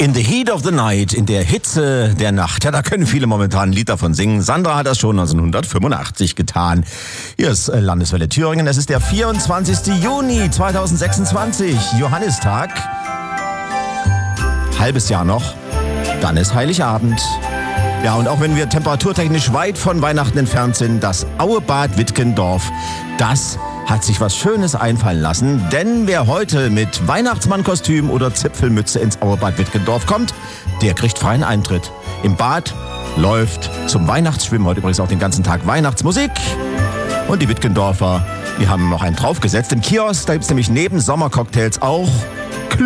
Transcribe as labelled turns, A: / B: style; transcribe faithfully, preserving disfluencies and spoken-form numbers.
A: In the Heat of the Night, in der Hitze der Nacht. Ja, da können viele momentan ein Lied davon singen. Sandra hat das schon neunzehnhundertfünfundachtzig getan. Hier ist Landeswelle Thüringen. Es ist der vierundzwanzigster Juni zweitausendsechsundzwanzig. Johannistag. Halbes Jahr noch. Dann ist Heiligabend. Ja, und auch wenn wir temperaturtechnisch weit von Weihnachten entfernt sind, das Auebad Wittgendorf, das hat sich was Schönes einfallen lassen. Denn wer heute mit Weihnachtsmannkostüm oder Zipfelmütze ins Auebad Wittgendorf kommt, der kriegt freien Eintritt. Im Bad läuft zum Weihnachtsschwimmen heute übrigens auch den ganzen Tag Weihnachtsmusik. Und die Wittgendorfer, die haben noch einen draufgesetzt. Im Kiosk, da gibt es nämlich neben Sommercocktails auch